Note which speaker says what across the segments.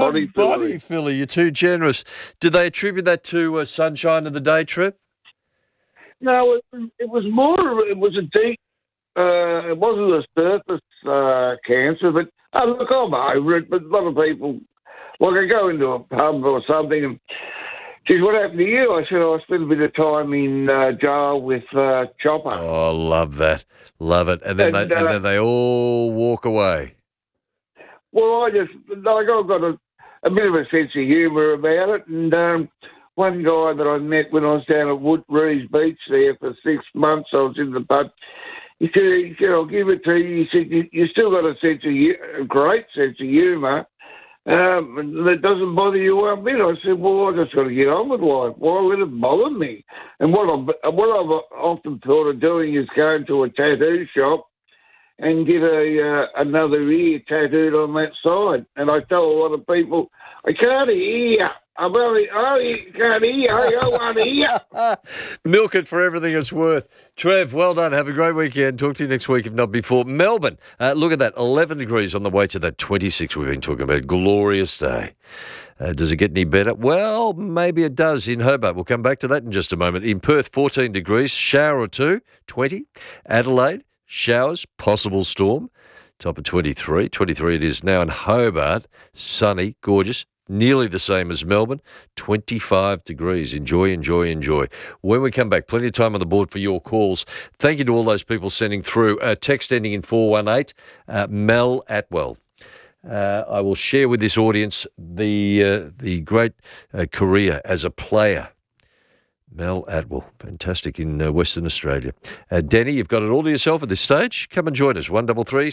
Speaker 1: body filler. You're too generous. Did they attribute that to sunshine of the day, Trev?
Speaker 2: No, it was more. It was a deep. It wasn't a surface cancer, but look, I'm over it. But a lot of people, like I go into a pub or something, and geez, what happened to you? I said, I spent a bit of time in jail with Chopper.
Speaker 1: Oh, love that. Love it. And then, they all walk away.
Speaker 2: Well, I've got a bit of a sense of humour about it. And one guy that I met when I was down at Woodrees Beach there for 6 months, I was in the pub. He said, I'll give it to you. He said, you still got a great sense of humour. That doesn't bother you one bit. I said, well, I just got to get on with life. Why let it bother me? And what I've often thought of doing is going to a tattoo shop and get another ear tattooed on that side. And I tell a lot of people, I can't hear. You can't hear. I don't want to hear.
Speaker 1: Milk it for everything it's worth. Trev, well done. Have a great weekend. Talk to you next week, if not before. Melbourne, look at that. 11 degrees on the way to that 26 we've been talking about. Glorious day. Does it get any better? Well, maybe it does in Hobart. We'll come back to that in just a moment. In Perth, 14 degrees. Shower or two, 20. Adelaide, showers, possible storm. Top of 23. 23 it is now in Hobart. Sunny, gorgeous. Nearly the same as Melbourne, 25 degrees. Enjoy. When we come back, plenty of time on the board for your calls. Thank you to all those people sending through. Text ending in 418, Mel Atwell. I will share with this audience the great career as a player. Mel Atwell, fantastic in Western Australia. Denny, you've got it all to yourself at this stage. Come and join us, 133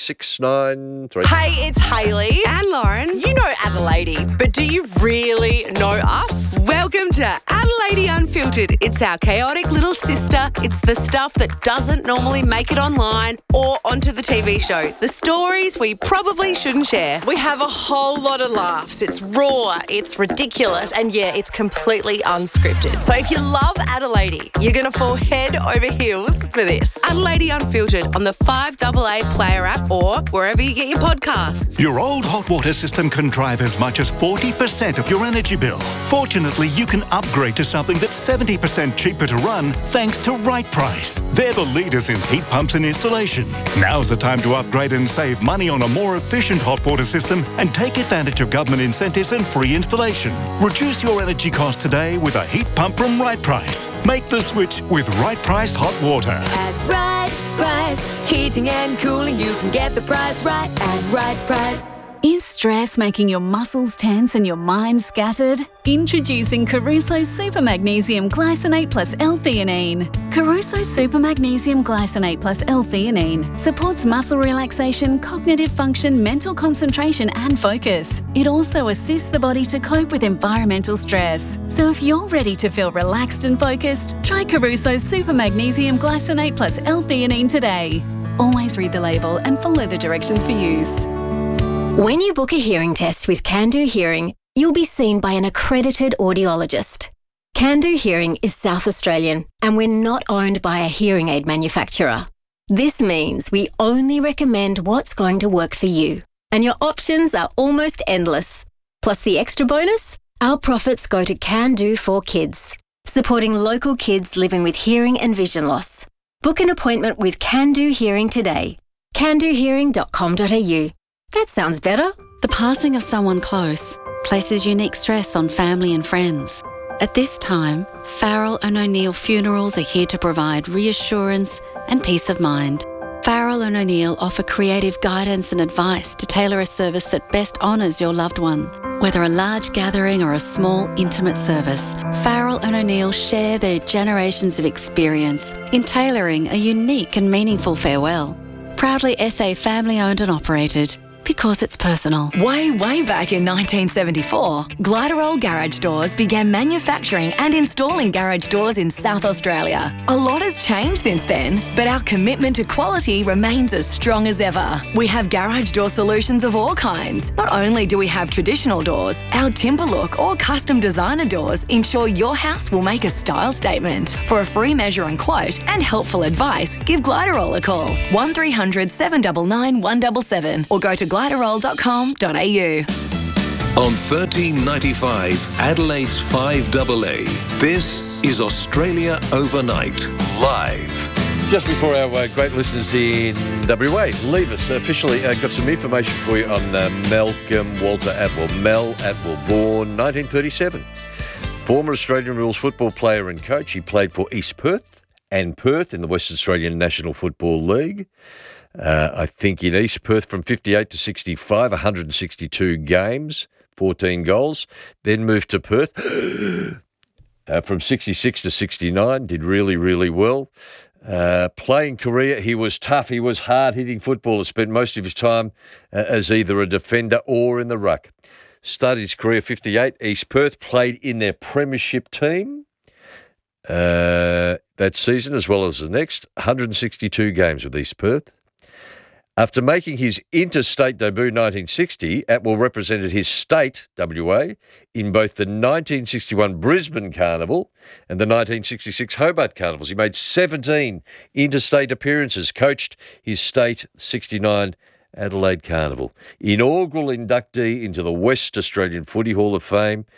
Speaker 1: 693.
Speaker 3: Hey, it's Hayley and Lauren. You know Adelaide, but do you really know us? Welcome to Adelaide Unfiltered. It's our chaotic little sister. It's the stuff that doesn't normally make it online or onto the TV show. The stories we probably shouldn't share. We have a whole lot of laughs. It's raw, it's ridiculous, and yeah, it's completely unscripted. So if you love Adelaide, you're going to fall head over heels for this. Adelaide Unfiltered on the 5AA Player app or wherever you get your podcasts.
Speaker 4: Your old hot water system can drive as much as 40% of your energy bill. Fortunately, you can upgrade to something that's 70% cheaper to run thanks to Right Price. They're the leaders in heat pumps and installation. Now's the time to upgrade and save money on a more efficient hot water system and take advantage of government incentives and free installation. Reduce your energy costs today with a heat pump from Right Price. Make the switch with Right Price Hot Water.
Speaker 5: At Right Price, heating and cooling, you can get the price right at Right Price.
Speaker 6: Is stress making your muscles tense and your mind scattered? Introducing Caruso Super Magnesium Glycinate plus L-theanine. Caruso Super Magnesium Glycinate plus L-theanine supports muscle relaxation, cognitive function, mental concentration and focus. It also assists the body to cope with environmental stress. So if you're ready to feel relaxed and focused, try Caruso Super Magnesium Glycinate plus L-theanine today. Always read the label and follow the directions for use.
Speaker 7: When you book a hearing test with Can-Do Hearing, you'll be seen by an accredited audiologist. Can-Do Hearing is South Australian, and we're not owned by a hearing aid manufacturer. This means we only recommend what's going to work for you, and your options are almost endless. Plus the extra bonus, our profits go to Can-Do for Kids, supporting local kids living with hearing and vision loss. Book an appointment with Can-Do Hearing today. candohearing.com.au. That sounds better.
Speaker 8: The passing of someone close places unique stress on family and friends. At this time, Farrell and O'Neill Funerals are here to provide reassurance and peace of mind. Farrell and O'Neill offer creative guidance and advice to tailor a service that best honours your loved one. Whether a large gathering or a small, intimate service, Farrell and O'Neill share their generations of experience in tailoring a unique and meaningful farewell. Proudly SA family-owned and operated. Because it's personal.
Speaker 9: Way back in 1974, Gliderol Garage Doors began manufacturing and installing garage doors in South Australia. A lot has changed since then, but our commitment to quality remains as strong as ever. We have garage door solutions of all kinds. Not only do we have traditional doors, our timber look or custom designer doors ensure your house will make a style statement. For a free measure and quote and helpful advice, give Gliderol a call, 1300 799 177 or go to gliderol.com.au.
Speaker 10: On 1395 Adelaide's 5AA, this is Australia Overnight, live.
Speaker 1: Just before our great listeners in WA leave us, officially got some information for you on Malcolm Walter Atwell. Mel Atwell, born 1937. Former Australian rules football player and coach. He played for East Perth and Perth in the Western Australian National Football League. I think in East Perth from 58 to 65, 162 games, 14 goals. Then moved to Perth from 66 to 69, did really, really well. Playing career, he was tough. He was hard-hitting footballer. Spent most of his time as either a defender or in the ruck. Started his career 58, East Perth, played in their premiership team that season as well as the next, 162 games with East Perth. After making his interstate debut in 1960, Atwell represented his state, WA, in both the 1961 Brisbane Carnival and the 1966 Hobart Carnivals. He made 17 interstate appearances, coached his state 69 Adelaide Carnival. Inaugural inductee into the West Australian Footy Hall of Fame,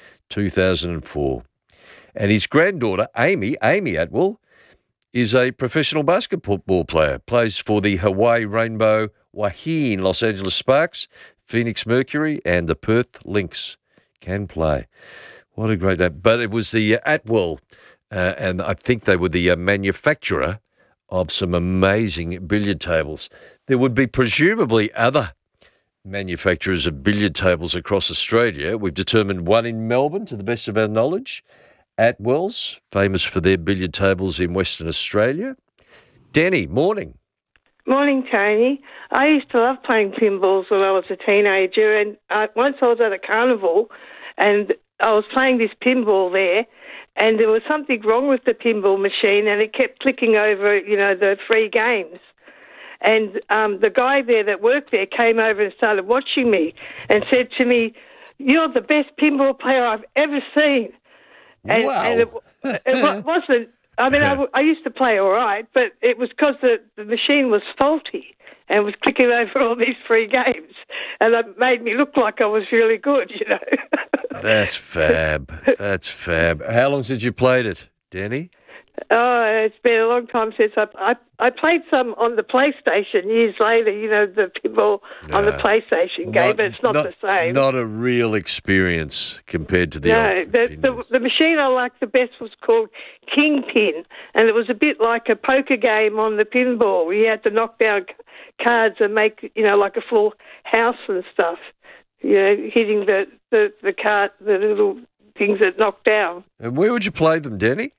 Speaker 1: 2004. And his granddaughter, Amy Atwell, is a professional basketball player, plays for the Hawaii Rainbow Wahine Los Angeles Sparks, Phoenix Mercury, and the Perth Lynx. Can play. What a great name. But it was the Atwell, and I think they were the manufacturer of some amazing billiard tables. There would be presumably other manufacturers of billiard tables across Australia. We've determined one in Melbourne, to the best of our knowledge. Atwell's, famous for their billiard tables in Western Australia. Denny, morning.
Speaker 11: Morning, Tony. I used to love playing pinballs when I was a teenager, and once I was at a carnival, and I was playing this pinball there, and there was something wrong with the pinball machine, and it kept clicking over, the free games. And the guy there that worked there came over and started watching me and said to me, "You're the best pinball player I've ever seen." And,
Speaker 1: wow.
Speaker 11: And it wasn't, I used to play all right, but it was because the machine was faulty and was clicking over all these free games. And it made me look like I was really good,
Speaker 1: That's fab. That's fab. How long since you played it, Denny?
Speaker 11: Oh, it's been a long time since I played some on the PlayStation years later, the pinball on the PlayStation game, but it's not the same.
Speaker 1: Not a real experience compared to the old
Speaker 11: the machine I liked the best was called Kingpin, and it was a bit like a poker game on the pinball where you had to knock down cards and make, like a full house and stuff, hitting the card, the little things that knocked down.
Speaker 1: And where would you play them, Denny?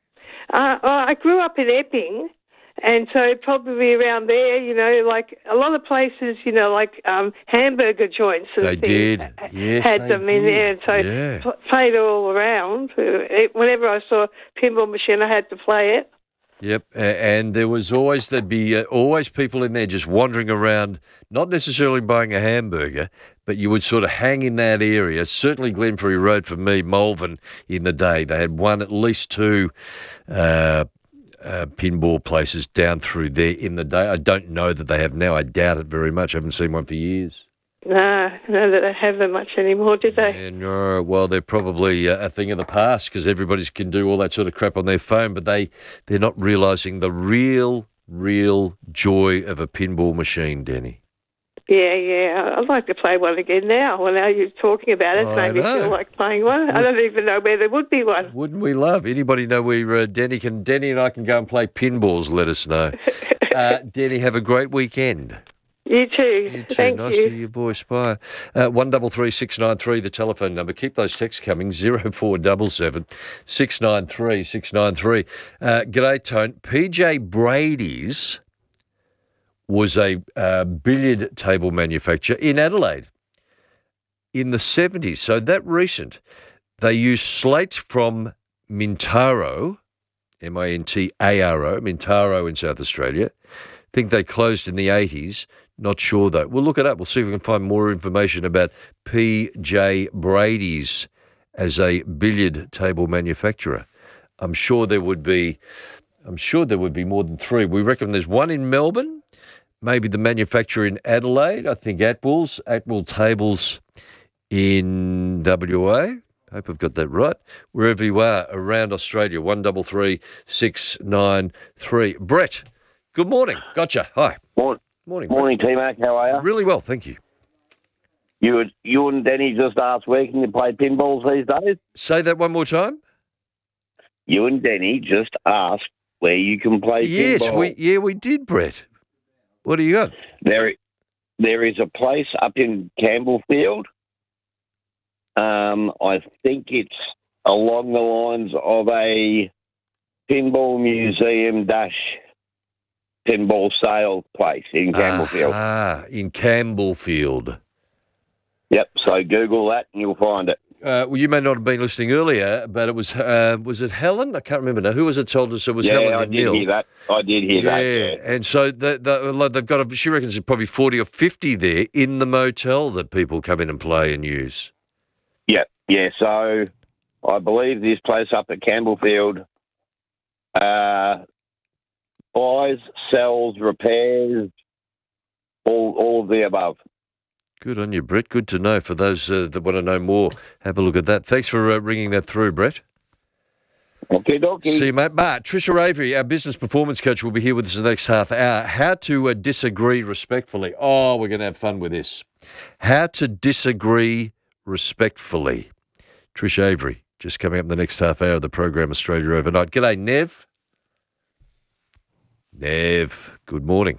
Speaker 11: I grew up in Epping, and so probably around there, like a lot of places, like hamburger joints and
Speaker 1: they
Speaker 11: things
Speaker 1: did. Yes,
Speaker 11: had them in there, and so played all around. Whenever I saw a pinball machine, I had to play it.
Speaker 1: Yep, and there'd be always people in there just wandering around, not necessarily buying a hamburger, but you would sort of hang in that area. Certainly Glenferrie Road for me, Malvern in the day. They had at least two pinball places down through there in the day. I don't know that they have now. I doubt it very much. I haven't seen one for years.
Speaker 11: No, they don't have them much anymore, do they?
Speaker 1: Yeah, no, well, they're probably a thing of the past because everybody can do all that sort of crap on their phone, but they're not realising the real joy of a pinball machine, Denny.
Speaker 11: Yeah, I'd like to play one again now. Well, now you're talking about it, made me feel like playing one. I don't even know where there would be one.
Speaker 1: Wouldn't we love? Anybody know where Denny and I can go and play pinballs? Let us know. Denny, have a great weekend.
Speaker 11: You too. Thank
Speaker 1: nice
Speaker 11: you.
Speaker 1: to hear your voice. Bye. 133693, the telephone number. Keep those texts coming. 0477 693 693. G'day, Tone. PJ Brady's was a billiard table manufacturer in Adelaide in the 70s. So that recent. They used slate from Mintaro, Mintaro, Mintaro in South Australia. Think they closed in the 80s. Not sure, though. We'll look it up. We'll see if we can find more information about PJ Brady's as a billiard table manufacturer. I'm sure there would be more than three. We reckon there's one in Melbourne, maybe the manufacturer in Adelaide. I think Atwell Tables in WA. Hope I've got that right. Wherever you are around Australia, 133 693. Brett, good morning. Gotcha. Hi. Morning,
Speaker 12: Morning, T-Mac. How are you?
Speaker 1: Really well, thank you.
Speaker 12: You and Denny just asked where can you play pinballs these days?
Speaker 1: Say that one more time.
Speaker 12: You and Denny just asked where you can play pinball.
Speaker 1: Yes, we did, Brett. What do you got?
Speaker 12: There is a place up in Campbellfield. I think it's along the lines of a pinball museum - pinball sale place in Campbellfield.
Speaker 1: In Campbellfield.
Speaker 12: Yep, so Google that and you'll find it.
Speaker 1: Well, you may not have been listening earlier, but it was it Helen? I can't remember now. Who was it told us it was Helen and Neil?
Speaker 12: I did hear that.
Speaker 1: Yeah, and so they've got, she reckons there's probably 40 or 50 there in the motel that people come in and play and use.
Speaker 12: Yeah, so I believe this place up at Campbellfield buys, sells, repairs, all of the above.
Speaker 1: Good on you, Brett. Good to know. For those that want to know more, have a look at that. Thanks for ringing that through, Brett.
Speaker 12: Okay, dokie.
Speaker 1: See you, mate. But Tricia Avery, our business performance coach, will be here with us the next half hour. How to disagree respectfully. Oh, we're going to have fun with this. How to disagree respectfully. Trish Avery, just coming up in the next half hour of the program Australia Overnight. G'day, Nev. Nev, good morning.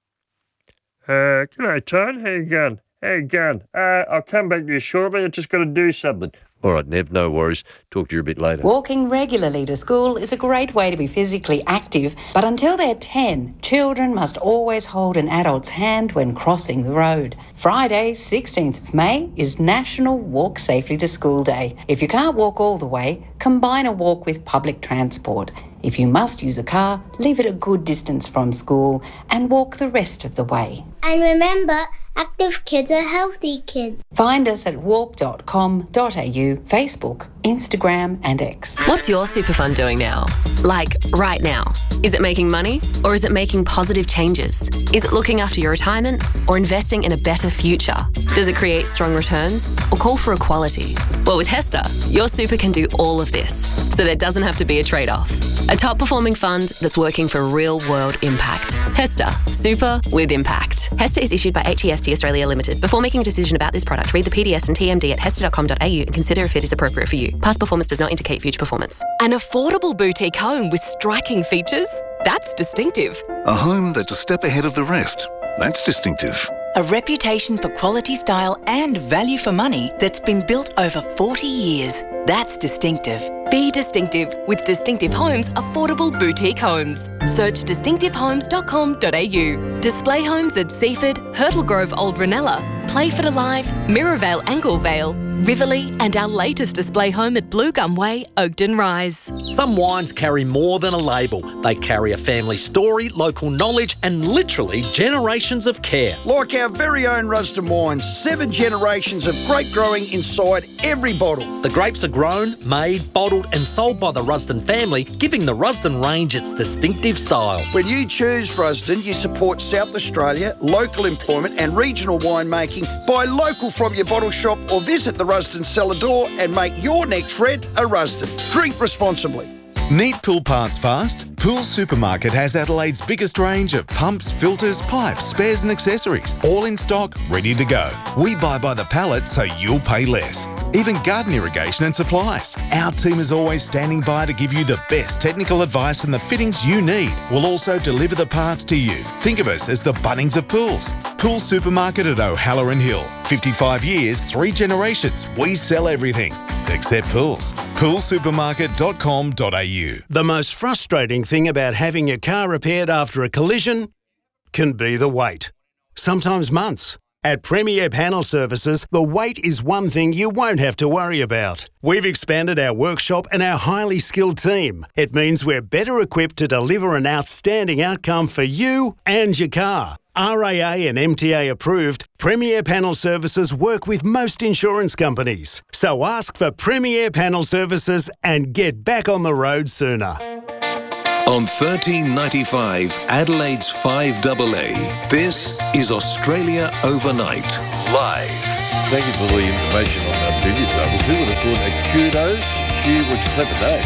Speaker 13: G'day, Todd. How you going? I'll come back to you shortly. I've just got to do something.
Speaker 1: All right, Nev, no worries. Talk to you a bit later.
Speaker 14: Walking regularly to school is a great way to be physically active, but until they're 10, children must always hold an adult's hand when crossing the road. Friday, 16th of May, is National Walk Safely to School Day. If you can't walk all the way, combine a walk with public transport. If you must use a car, leave it a good distance from school and walk the rest of the way.
Speaker 15: And remember, active kids are healthy kids.
Speaker 14: Find us at walk.com.au, Facebook, Instagram and X.
Speaker 16: What's your super fund doing now? Like, right now? Is it making money or is it making positive changes? Is it looking after your retirement or investing in a better future? Does it create strong returns or call for equality? Well, with HESTA, your super can do all of this, so there doesn't have to be a trade-off. A top-performing fund that's working for real-world impact. HESTA, super with impact. HESTA is issued by HEST Australia Limited. Before making a decision about this product, read the PDS and TMD at hesta.com.au and consider if it is appropriate for you. Past performance does not indicate future performance.
Speaker 17: An affordable boutique home with striking features? That's distinctive.
Speaker 4: A home that's a step ahead of the rest. That's distinctive.
Speaker 18: A reputation for quality style and value for money that's been built over 40 years. That's distinctive.
Speaker 17: Be distinctive with Distinctive Homes Affordable Boutique Homes. Search distinctivehomes.com.au. Display homes at Seaford, Hurtle Grove Old Ranella, Playford Alive, Mirrorvale Anglevale, Riverlea and our latest display home at Blue Gum Way, Oakden Rise.
Speaker 19: Some wines carry more than a label. They carry a family story, local knowledge and literally generations of care.
Speaker 20: Like our very own Rusden wines, 7 generations of grape growing inside every bottle.
Speaker 19: The grapes are grown, made, bottled and sold by the Rusden family, giving the Rusden range its distinctive style.
Speaker 20: When you choose Rusden, you support South Australia, local employment and regional winemaking. Buy local from your bottle shop or visit the Rusden cellar door and make your next red a Rusden. Drink responsibly.
Speaker 21: Need pool parts fast? Pool Supermarket has Adelaide's biggest range of pumps, filters, pipes, spares and accessories, all in stock, ready to go. We buy by the pallet so you'll pay less. Even garden irrigation and supplies. Our team is always standing by to give you the best technical advice and the fittings you need. We'll also deliver the parts to you. Think of us as the Bunnings of pools. Pool Supermarket at O'Halloran Hill. 55 years, 3 generations. We sell everything except pools. Poolsupermarket.com.au.
Speaker 22: The most frustrating thing about having your car repaired after a collision can be the wait. Sometimes months. At Premier Panel Services, the wait is one thing you won't have to worry about. We've expanded our workshop and our highly skilled team. It means we're better equipped to deliver an outstanding outcome for you and your car. RAA and MTA approved, Premier Panel Services work with most insurance companies. So ask for Premier Panel Services and get back on the road sooner.
Speaker 10: On 1395 Adelaide's 5AA, this is Australia Overnight, live.
Speaker 1: Thank you for the information on billiard tables. Who would have thought a kudos, which is a clever name,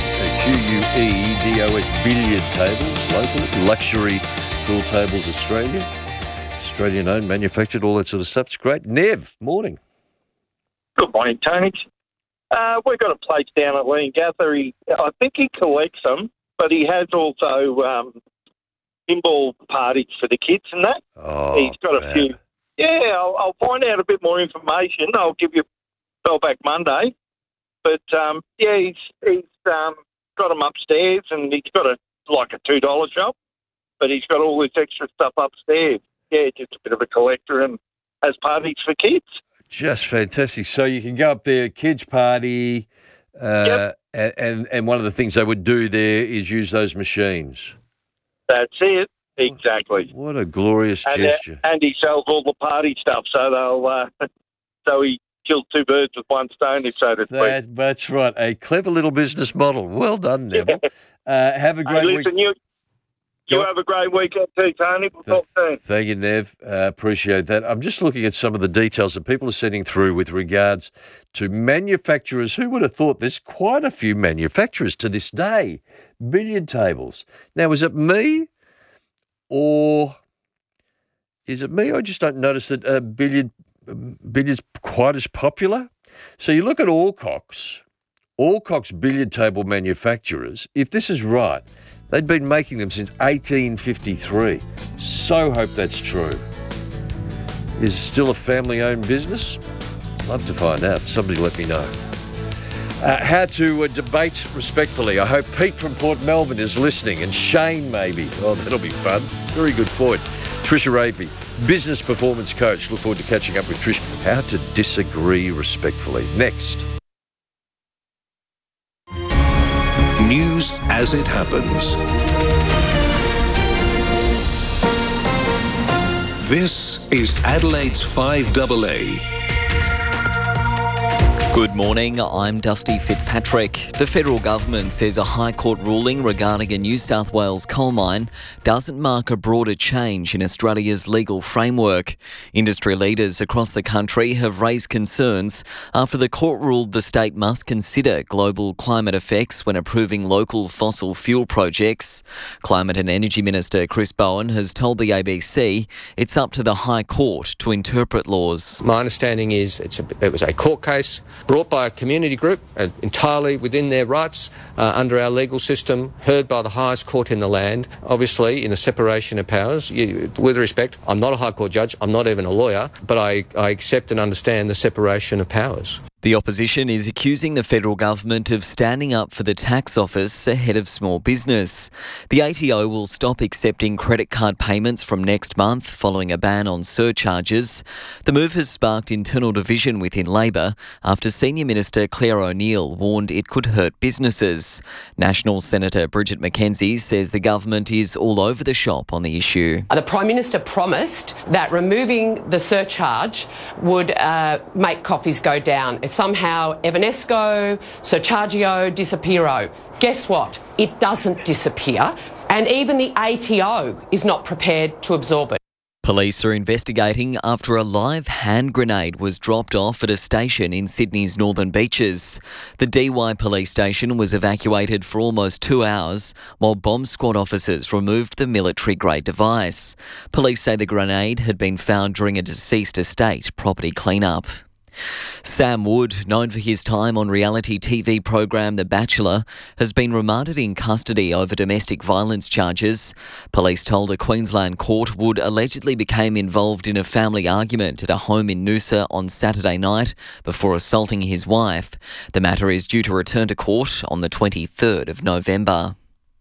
Speaker 1: a QUEDOS billiard tables, local, luxury pool tables, Australia, Australian-owned, manufactured, all that sort of stuff. It's great. Nev, morning.
Speaker 2: Good morning, Tony. We've got a place down at Leongatha. I think he collects them, but he has also pinball parties for the kids and that.
Speaker 1: Oh,
Speaker 2: he's got a few. Yeah, I'll find out a bit more information. I'll give you a bell back Monday. But he's got them upstairs, and he's got a $2 shop, but he's got all this extra stuff upstairs. Yeah, just a bit of a collector and has parties for kids.
Speaker 1: Just fantastic. So you can go up there, kids party,
Speaker 2: Yep.
Speaker 1: and one of the things they would do there is use those machines.
Speaker 2: That's it. Exactly.
Speaker 1: What a glorious gesture.
Speaker 2: And he sells all the party stuff, so so he kills two birds with one stone, so to speak.
Speaker 1: That's right. A clever little business model. Well done, Neville. Have a great week.
Speaker 2: You have a great weekend too, Tony. We'll talk soon.
Speaker 1: Thank you, Nev. Appreciate that. I'm just looking at some of the details that people are sending through with regards to manufacturers. Who would have thought there's quite a few manufacturers to this day? Billiard tables. Now, is it me? Or is it me? I just don't notice that billiard's quite as popular. So you look at Alcock's billiard table manufacturers. If this is right, they'd been making them since 1853. So hope that's true. Is it still a family-owned business? Love to find out. Somebody let me know. How to debate respectfully. I hope Pete from Port Melbourne is listening, and Shane maybe. Oh, that'll be fun. Very good point. Trisha Rapey, business performance coach. Look forward to catching up with Trish. How to disagree respectfully. Next.
Speaker 10: News as it happens. This is Adelaide's 5AA.
Speaker 3: Good morning, I'm Dusty Fitzpatrick. The federal government says a High Court ruling regarding a New South Wales coal mine doesn't mark a broader change in Australia's legal framework. Industry leaders across the country have raised concerns after the court ruled the state must consider global climate effects when approving local fossil fuel projects. Climate and Energy Minister Chris Bowen has told the ABC it's up to the High Court to interpret laws.
Speaker 23: My understanding is it was a court case brought by a community group entirely within their rights under our legal system, heard by the highest court in the land, obviously in a separation of powers. With respect, I'm not a High Court judge, I'm not even a lawyer, but I accept and understand the separation of powers.
Speaker 3: The opposition is accusing the federal government of standing up for the tax office ahead of small business. The ATO will stop accepting credit card payments from next month following a ban on surcharges. The move has sparked internal division within Labor after Senior Minister Claire O'Neill warned it could hurt businesses. National Senator Bridget McKenzie says the government is all over the shop on the issue.
Speaker 24: The Prime Minister promised that removing the surcharge would make coffees go down. Somehow Evanesco, Surchargio, Disappearo. Guess what? It doesn't disappear, and even the ATO is not prepared to absorb it.
Speaker 3: Police are investigating after a live hand grenade was dropped off at a station in Sydney's Northern Beaches. The DY police station was evacuated for almost 2 hours while bomb squad officers removed the military-grade device. Police say the grenade had been found during a deceased estate property clean-up. Sam Wood, known for his time on reality TV program The Bachelor, has been remanded in custody over domestic violence charges. Police told a Queensland court Wood allegedly became involved in a family argument at a home in Noosa on Saturday night before assaulting his wife. The matter is due to return to court on the 23rd of November.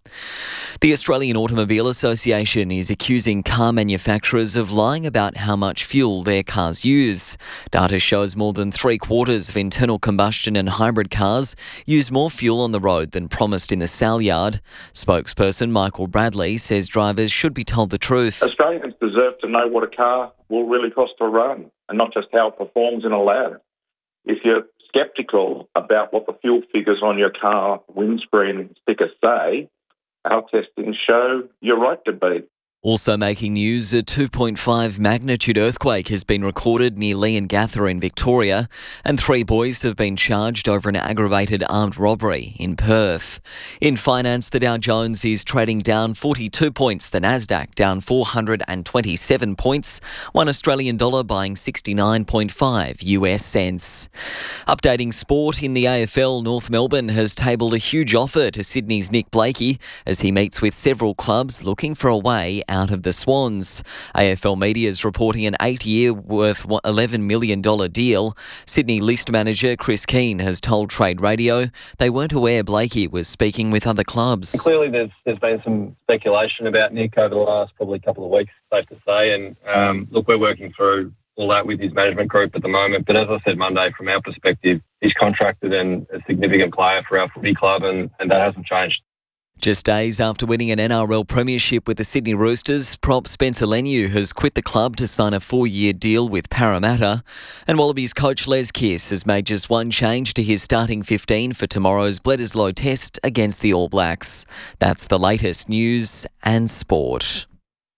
Speaker 3: The Australian Automobile Association is accusing car manufacturers of lying about how much fuel their cars use. Data shows more than 3/4 of internal combustion and hybrid cars use more fuel on the road than promised in the sale yard. Spokesperson Michael Bradley says drivers should be told the truth.
Speaker 25: Australians deserve to know what a car will really cost to run and not just how it performs in a lab. If you're sceptical about what the fuel figures on your car windscreen stickers say, our testings show you're right to be.
Speaker 3: Also making news, a 2.5 magnitude earthquake has been recorded near Leongatha in Victoria, and 3 boys have been charged over an aggravated armed robbery in Perth. In finance, the Dow Jones is trading down 42 points, the Nasdaq down 427 points, $1 Australian dollar buying 69.5 US cents. Updating sport in the AFL, North Melbourne has tabled a huge offer to Sydney's Nick Blakey as he meets with several clubs looking for a way out of the Swans. AFL Media is reporting an 8-year worth $11 million deal. Sydney list manager Chris Keane has told Trade Radio they weren't aware Blakey was speaking with other clubs.
Speaker 5: Clearly there's been some speculation about Nick over the last probably couple of weeks, safe to say, and look, we're working through all that with his management group at the moment. But as I said Monday, from our perspective, he's contracted and a significant player for our footy club, and that hasn't changed.
Speaker 3: Just days after winning an NRL premiership with the Sydney Roosters, prop Spencer Leniu has quit the club to sign a 4-year deal with Parramatta. And Wallabies coach Les Kiss has made just one change to his starting 15 for tomorrow's Bledisloe Test against the All Blacks. That's the latest news and sport.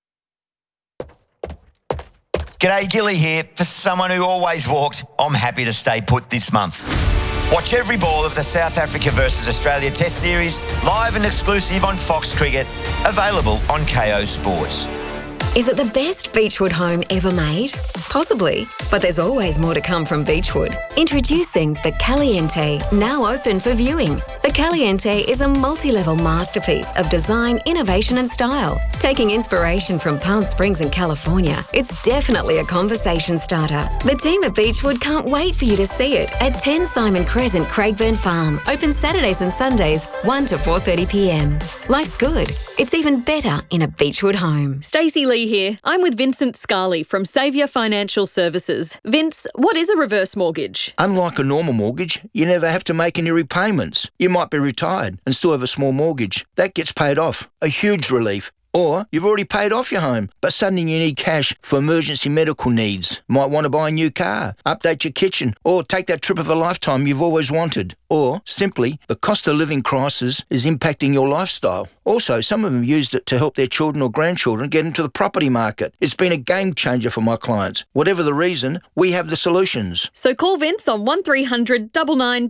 Speaker 6: G'day, Gilly here. For someone who always walks, I'm happy to stay put this month. Watch every ball of the South Africa versus Australia Test Series live and exclusive on Fox Cricket, available on KO Sports.
Speaker 7: Is it the best Beechwood home ever made? Possibly, but there's always more to come from Beechwood. Introducing the Caliente, now open for viewing. The Caliente is a multi-level masterpiece of design, innovation and style. Taking inspiration from Palm Springs in California, it's definitely a conversation starter. The team at Beechwood can't wait for you to see it at 10 Simon Crescent, Craigburn Farm. Open Saturdays and Sundays, 1 to 4:30pm. Life's good. It's even better in a Beechwood home.
Speaker 8: Stacey Lee here. I'm with Vincent Scarley from Saviour Financial Services. Vince, what is a reverse mortgage?
Speaker 9: Unlike a normal mortgage, you never have to make any repayments. You might be retired and still have a small mortgage. That gets paid off. A huge relief. Or you've already paid off your home, but suddenly you need cash for emergency medical needs. Might want to buy a new car, update your kitchen, or take that trip of a lifetime you've always wanted. Or, simply, the cost of living crisis is impacting your lifestyle. Also, some of them used it to help their children or grandchildren get into the property market. It's been a game changer for my clients. Whatever the reason, we have the solutions.
Speaker 8: So call Vince on 1300 99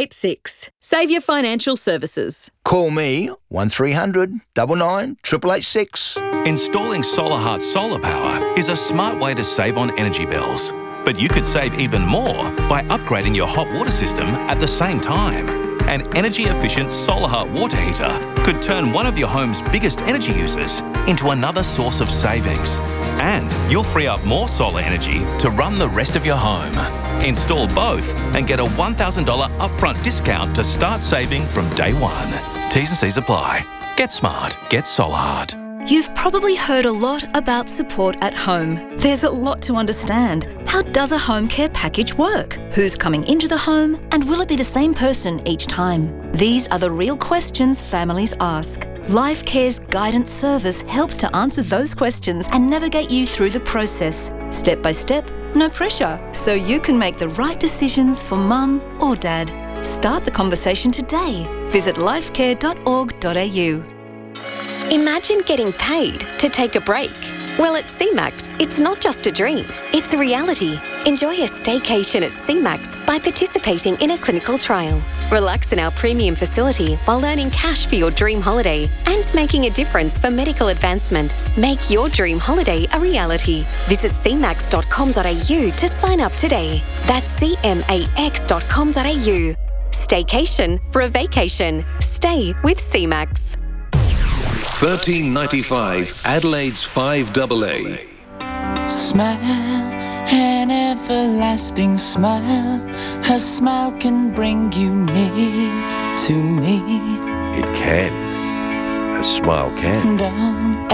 Speaker 8: 888 Saviour Financial Services.
Speaker 9: Call me 1300 99 888.
Speaker 26: Installing SolarHeart solar power is a smart way to save on energy bills. But you could save even more by upgrading your hot water system at the same time. An energy-efficient SolarHeart water heater could turn one of your home's biggest energy users into another source of savings. And you'll free up more solar energy to run the rest of your home. Install both and get a $1,000 upfront discount to start saving from day one. T's and C's apply. Get smart. Get SolarHeart.
Speaker 27: You've probably heard a lot about support at home. There's a lot to understand. How does a home care package work? Who's coming into the home? And will it be the same person each time? These are the real questions families ask. Life Care's guidance service helps to answer those questions and navigate you through the process. Step by step, no pressure. So you can make the right decisions for mum or dad. Start the conversation today. Visit lifecare.org.au.
Speaker 16: Imagine getting paid to take a break. Well, at CMAX, it's not just a dream, it's a reality. Enjoy a staycation at CMAX by participating in a clinical trial. Relax in our premium facility while earning cash for your dream holiday and making a difference for medical advancement. Make your dream holiday a reality. Visit cmax.com.au to sign up today. That's cmax.com.au. Staycation for a vacation. Stay with CMAX.
Speaker 10: $13.95 Adelaide's 5AA.
Speaker 28: Smile, an everlasting smile. Her smile can bring you near to me.
Speaker 1: It can. A smile can.
Speaker 28: Down